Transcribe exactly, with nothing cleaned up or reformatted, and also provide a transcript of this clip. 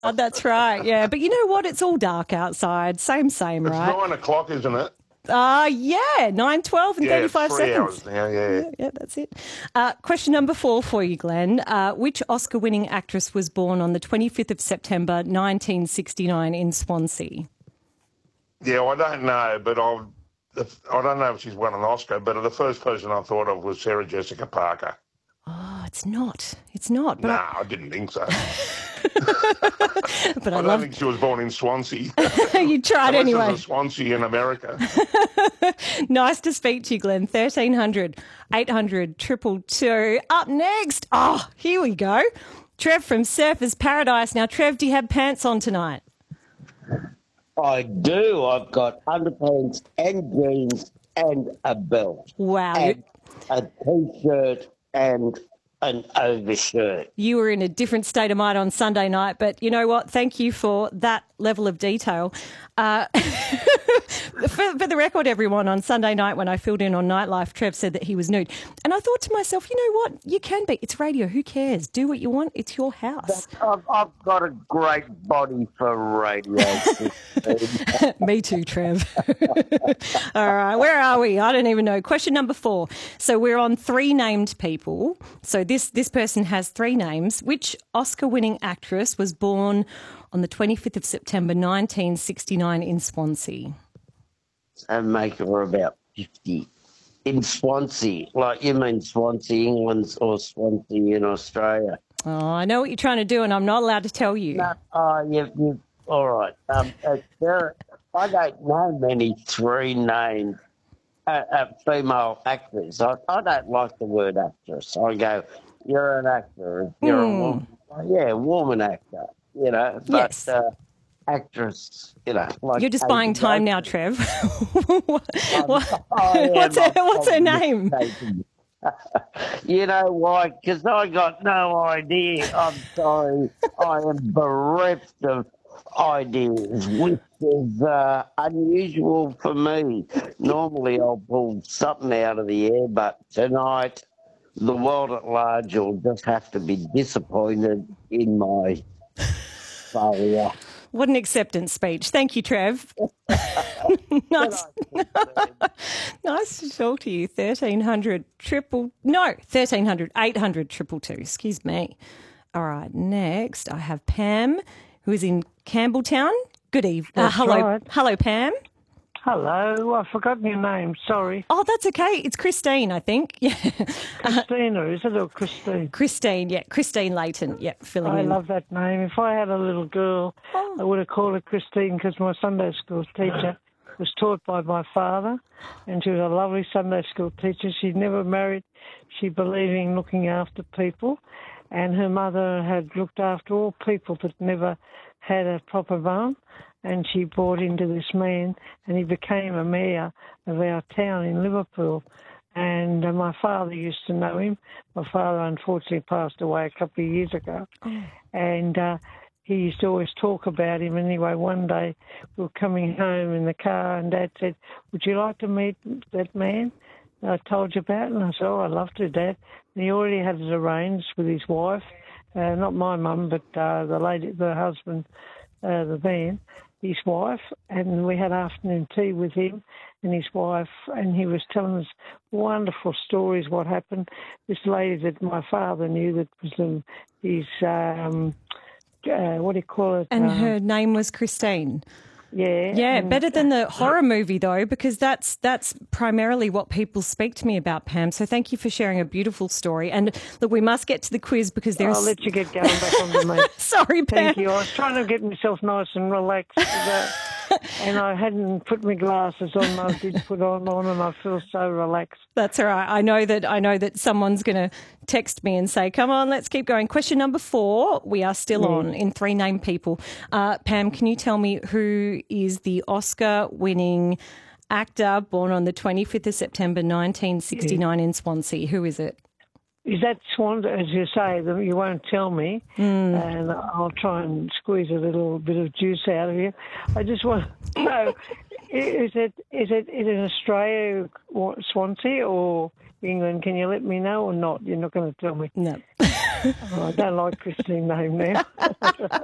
Oh, that's right, yeah. But you know what? It's all dark outside. Same, same, It's right? nine o'clock, isn't it? Uh, yeah, nine twelve and Yeah, thirty-five three seconds. hours now, yeah. yeah. Yeah, that's it. Uh, question number four for you, Glenn. Uh, which Oscar-winning actress was born on the twenty-fifth of September, nineteen sixty-nine in Swansea? Yeah, I don't know, but I've, I don't know if she's won an Oscar, but the first person I thought of was Sarah Jessica Parker. Oh, it's not. It's not. But No, I, nah, I didn't think so. but I, I don't love think she was born in Swansea. you tried Unless anyway. there's a Swansea in America. Nice to speak to you, Glenn. thirteen hundred, eight hundred, triple two. Up next. Oh, here we go. Trev from Surfers Paradise. Now, Trev, do you have pants on tonight? I do. I've got underpants and jeans and a belt. Wow. And a T-shirt and an overshirt. You were in a different state of mind on Sunday night, but you know what? Thank you for that level of detail. Uh, for, for the record, everyone, on Sunday night when I filled in on Nightlife, Trev said that he was nude. And I thought to myself, you know what? You can be. It's radio. Who cares? Do what you want. It's your house. I've, I've got a great body for radio. Me too, Trev. All right, where are we? I don't even know. Question number four. So we're on three named people. So this, this person has three names. Which Oscar-winning actress was born on the twenty-fifth of September, nineteen sixty-nine in Swansea? And make her about fifty. In Swansea. Like you mean Swansea, England, or Swansea in Australia? Oh, I know what you're trying to do, and I'm not allowed to tell you. No, oh, you, you, all right. Um, uh, there, I don't know many three-named uh, uh, female actors. I, I don't like the word actress. I go, you're an actor. You're Mm. a woman. Yeah, woman actor. You know, but Yes. uh, actress. You know, like You're just buying Kate time Winslet. now, Trev. what, Um, what- I am what's her, a what's her name? mistaken. You know why? Because I got no idea. I'm sorry. I am bereft of ideas, which is uh, unusual for me. Normally I'll pull something out of the air, but tonight the world at large will just have to be disappointed in my failure. What an acceptance speech. Thank you, Trev. nice, nice to talk to you. thirteen hundred triple, no, thirteen hundred, eight hundred triple two. Excuse me. All right, next I have Pam, who is in Campbelltown. Good evening. Uh, That's hello, right. hello, Pam. Hello, I've forgotten your name, sorry. Oh, that's okay. It's Christine, I think. Yeah, Christina, is it, or Christine? Christine. Yeah, Christine Layton. Yeah, filling I in. love that name. If I had a little girl, Oh. I would have called her Christine because my Sunday school teacher was taught by my father, and she was a lovely Sunday school teacher. She never married. She believed in looking after people, and her mother had looked after all people that never had a proper mum. And she brought into this man, and he became a mayor of our town in Liverpool. And uh, my father used to know him. My father unfortunately passed away a couple of years ago. Oh. And uh, he used to always talk about him. Anyway, one day we were coming home in the car, and Dad said, would you like to meet that man I told you about? And I said, oh, I'd love to, Dad. And he already had it arranged with his wife, uh, not my mum, but uh, the lady, the husband, uh, the man, his wife, and we had afternoon tea with him and his wife, and he was telling us wonderful stories what happened. This lady that my father knew that was um, his, um, uh, what do you call it? And um, her name was Christine. Yeah. Yeah, and- better than the horror movie though, because that's that's primarily what people speak to me about, Pam. So thank you for sharing a beautiful story. And look, we must get to the quiz because there's. I'll let you get going back on the mate. Sorry, Pam. Thank you. I was trying to get myself nice and relaxed, uh, and I hadn't put my glasses on. I did put on on, and I feel so relaxed. That's all right. I know that I know that someone's going to text me and say, "Come on, let's keep going." Question number four. We are still on in three named people. Uh, Pam, can you tell me who is the Oscar-winning actor born on the twenty-fifth of September, nineteen sixty-nine in Swansea? Who is it? Is that Swan, as you say, that you won't tell me, and I'll try and squeeze a little bit of juice out of you. I just want to know, is it is it is it Australia, or Swansea, or England? Can you let me know or not? You're not going to tell me. No. Oh, I don't like Christine's name now.